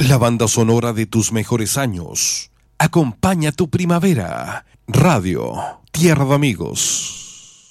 La banda sonora de tus mejores años. Acompaña tu primavera. Radio Tierra de Amigos.